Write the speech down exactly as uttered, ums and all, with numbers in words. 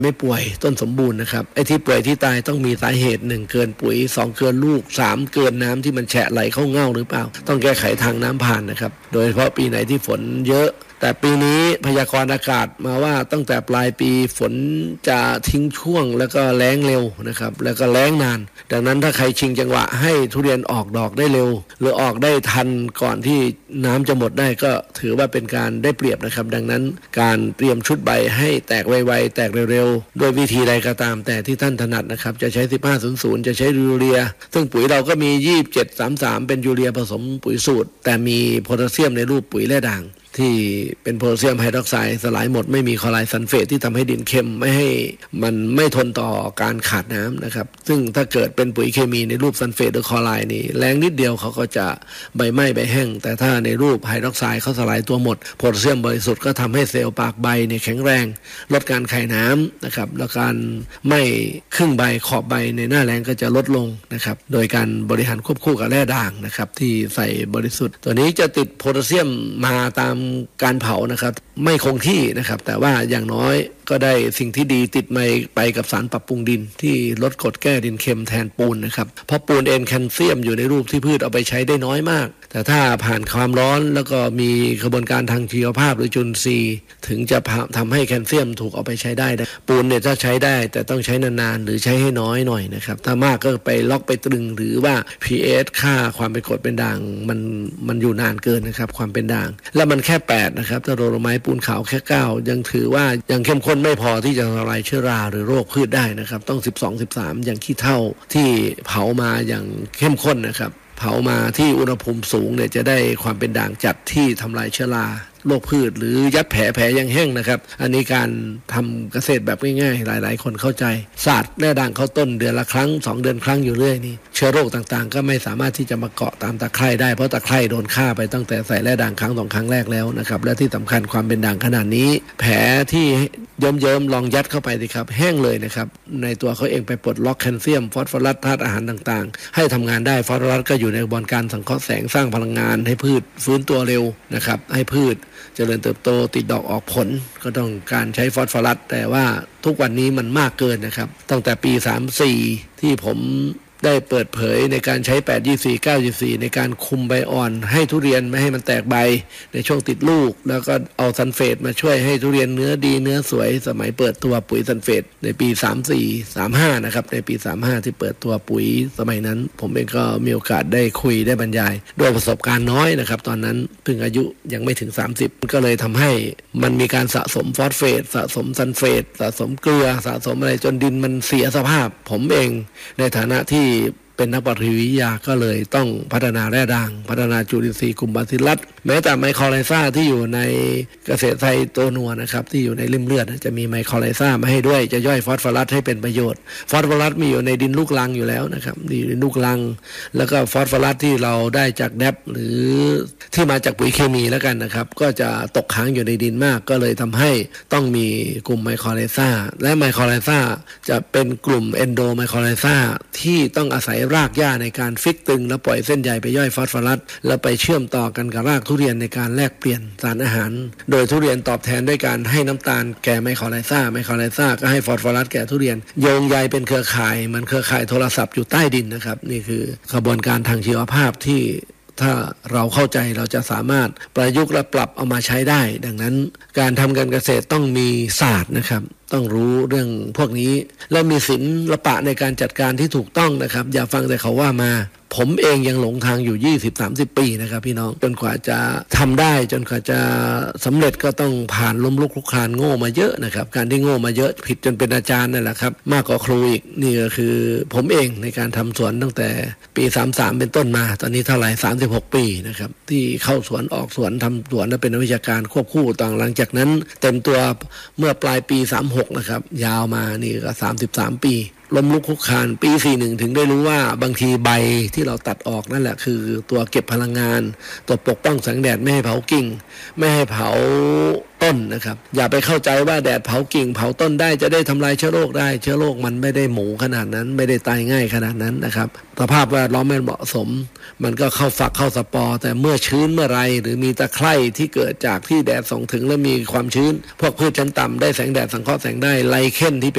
ไม่ป่วยต้นสมบูรณ์นะครับไอ้ที่ป่วยที่ตายต้องมีสาเหตุหนึ่งเกินปุ๋ยสองเกินลูกสามเกินน้ำที่มันแฉะไหลเข้าเง่าหรือเปล่าต้องแก้ไขทางน้ำผ่านนะครับโดยเฉพาะปีไหนที่ฝนเยอะแต่ปีนี้พยากรณ์อากาศมาว่าตั้งแต่ปลายปีฝนจะทิ้งช่วงแล้วก็แล้งเร็วนะครับแล้วก็แล้งนานดังนั้นถ้าใครชิงจังหวะให้ทุเรียนออกดอกได้เร็วหรือออกได้ทันก่อนที่น้ำจะหมดได้ก็ถือว่าเป็นการได้เปรียบนะครับดังนั้นการเตรียมชุดใบให้แตกไวๆแตกเร็วๆด้วยวิธีใดก็ตามแต่ที่ท่านถนัดนะครับจะใช้สิบห้าศูนย์ศูนย์จะใช้ยูเรียซึ่งปุ๋ยเราก็มียี่สิบเจ็ด สามสิบสามเป็นยูเรียผสมปุ๋ยสูตรแต่มีโพแทสเซียมในรูปปุ๋ยแร่ด่างที่เป็นโพแทสเซียมไฮดรอกไซด์สลายหมดไม่มีคลอไรด์ซัลเฟตที่ทำให้ดินเค็มไม่ให้มันไม่ทนต่อการขาดน้ำนะครับซึ่งถ้าเกิดเป็นปุ๋ยเคมีในรูปซัลเฟตหรือคลอไรด์นี่แรงนิดเดียวเขาก็จะใบไหม้ใบแห้งแต่ถ้าในรูปไฮดรอกไซด์เขาสลายตัวหมดโพแทสเซียมบริสุทธิ์ก็ทำให้เซลล์ปากใบเนี่ยแข็งแรงลดการไข่น้ำนะครับและการไหม้ครึ่งใบขอบใบในหน้าแล้งก็จะลดลงนะครับโดยการบริหารควบคู่กับแร่ด่างนะครับที่ใส่บริสุทธิ์ตัวนี้จะติดโพแทสเซียมมาตามการเผานะครับไม่คงที่นะครับแต่ว่าอย่างน้อยก็ได้สิ่งที่ดีติดมาไปกับสารปรับปรุงดินที่ลดกรดแก้ดินเค็มแทนปูนนะครับเพราะปูนเอนแคลเซียมอยู่ในรูปที่พืชเอาไปใช้ได้น้อยมากแต่ถ้าผ่านความร้อนแล้วก็มีกระบวนการทางชีวภาพหรือจุลทรีย์ถึงจะทำให้แคลเซียมถูกเอาไปใช้ได้ปูนเนี่ยถ้าใช้ได้แต่ต้องใช้นานๆหรือใช้ให้น้อยหน่อยนะครับถ้ามากก็ไปล็อกไปตรึงหรือว่า พี เอช ค่าความเป็นกรดเป็นด่างมันมันอยู่นานเกินนะครับความเป็นด่างแล้วมันแค่แปดนะครับถ้าโดโลไมต์ปูนขาวแค่เก้ายังถือว่ายังเข้มข้นไม่พอที่จะทำลายเชื้อราหรือโรคพืชได้นะครับต้องสิบสอง สิบสามอย่างขี้เถ้าที่เผามาอย่างเข้มข้นนะครับเผามาที่อุณหภูมิสูงเนี่ยจะได้ความเป็นด่างจัดที่ทำลายเชื้อราโรคพืชหรือยัดแผลแผลยังแห้งนะครับอันนี้การทำเกษตรแบบง่ายๆหลายๆคนเข้าใจศาสตร์แร่ด่างเข้าต้นเดือนละครั้งสองเดือนครั้งอยู่เรื่อยนี่เชื้อโรคต่างๆก็ไม่สามารถที่จะมาเกาะตามตะไคร่ได้เพราะตะไคร่โดนฆ่าไปตั้งแต่ใส่แร่ด่างครั้งสองครั้งแรกแล้วนะครับและที่สำคัญความเป็นด่างขนาดนี้แผลที่เยิ้มๆลองยัดเข้าไปสิครับแห้งเลยนะครับในตัวเขาเองไปปลดล็อกแคลเซียมฟอสฟอรัสธาตุอาหารต่างๆให้ทำงานได้ฟอสฟอรัสก็อยู่ในกระบวนการสังเคราะห์แสงสร้างพลังงานให้พืชฟื้นตัวเร็วนะครับให้พืชเจริญเติบโตติดดอกออกผลก็ต้องการใช้ฟอสฟอรัสแต่ว่าทุกวันนี้มันมากเกินนะครับตั้งแต่ปีสามสิบสี่ที่ผมได้เปิดเผยในการใช้แปด ยี่สิบสี่ เก้า ยี่สิบสี่ในการคุมใบอ่อนให้ทุเรียนไม่ให้มันแตกใบในช่วงติดลูกแล้วก็เอาซัลเฟตมาช่วยให้ทุเรียนเนื้อดีเนื้อสวยสมัยเปิดตัวปุ๋ยซัลเฟตในปีสามสิบสี่ สามสิบห้านะครับในปีสามสิบห้าที่เปิดตัวปุ๋ยสมัยนั้นผมเองก็มีโอกาสได้คุยได้บรรยายด้วยประสบการณ์น้อยนะครับตอนนั้นเพิ่งอายุยังไม่ถึงสามสิบก็เลยทำให้มันมีการสะสมฟอสเฟตสะสมซัลเฟตสะสมเกลือสะสมอะไรจนดินมันเสียสภาพผมเองในฐานะที่เป็นนักปฏิวิทยาก็เลยต้องพัฒนาแร่ด่างพัฒนาจุลินทรีย์กลุ่มบาซิลลัสแม้แต่ไมโครไลซ่าที่อยู่ในเกษตรไทยตัวนัวนะครับที่อยู่ในริ่มเลือดจะมีไมโครไลซ่ามาให้ด้วยจะย่อยฟอสฟอรัสให้เป็นประโยชน์ฟอสฟอรัสมีอยู่ในดินลูกรังอยู่แล้วนะครับอยู่ในลูกรังแล้วก็ฟอสฟอรัสที่เราได้จากแดปหรือที่มาจากปุ๋ยเคมีแล้วกันนะครับก็จะตกค้างอยู่ในดินมากก็เลยทำให้ต้องมีกลุ่มไมโครไลซ่าและไมโครไลซ่าจะเป็นกลุ่มเอนโดไมโครไลซ่าที่ต้องอาศัยรากหญ้าในการฟิกตึงแล้วปล่อยเส้นใยไปย่อยฟอสฟอรัสแล้วไปเชื่อมต่อกันกับรากทุเรียนในการแลกเปลี่ยนสารอาหารโดยทุเรียนตอบแทนด้วยการให้น้ำตาลแก่ไมโครไลซ่าไมโครไลซ่าก็ให้ฟอสฟอรัสแก่ทุเรียนโยงใยเป็นเครือข่ายมันเครือข่ายโทรศัพท์อยู่ใต้ดินนะครับนี่คือกระบวนการทางชีวภาพที่ถ้าเราเข้าใจเราจะสามารถประยุกต์และปรับเอามาใช้ได้ดังนั้นการทำการเกษตรต้องมีศาสตร์นะครับต้องรู้เรื่องพวกนี้และมีศิลปะในการจัดการที่ถูกต้องนะครับอย่าฟังแต่เขาว่ามาผมเองยังหลงทางอยู่ ยี่สิบ สามสิบ ปีนะครับพี่น้องจนกว่าจะทำได้จนกว่าจะสำเร็จก็ต้องผ่านล้มลุกคลุกคลานโง่มาเยอะนะครับการที่โง่มาเยอะผิดจนเป็นอาจารย์นั่นแหละครับมากกว่าครูอีกนี่ก็คือผมเองในการทำสวนตั้งแต่ปีสามสิบสามเป็นต้นมาตอนนี้เท่าไหร่สามสิบหกปีนะครับที่เข้าสวนออกสวนทำสวนและเป็นนักวิชาการควบคู่ต่างหลังจากนั้นเต็มตัวเมื่อปลายปีสามสิบหกนะครับยาวมานี่ก็สามสิบสามปีล้มลุกคลุกคลานปีสี่สิบเอ็ดถึงได้รู้ว่าบางทีใบที่เราตัดออกนั่นแหละคือตัวเก็บพลังงานตัวปกป้องแสงแดดไม่ให้เผากิ่งไม่ให้เผาต้นนะครับอย่าไปเข้าใจว่าแดดเผากิ่งเผาต้นได้จะได้ทำลายเชื้อโรคได้เชื้อโรคมันไม่ได้หมูขนาดนั้นไม่ได้ตายง่ายขนาดนั้นนะครับสภาพแวดล้อมไม่เหมาะสมมันก็เข้าฝักเข้าสปอร์แต่เมื่อชื้นเมื่อไรหรือมีตะไคร่ที่เกิดจากที่แดดส่องถึงและมีความชื้นพวกพืชชั้นต่ำได้แสงแดดสังเคราะห์แสงได้ไลเคนที่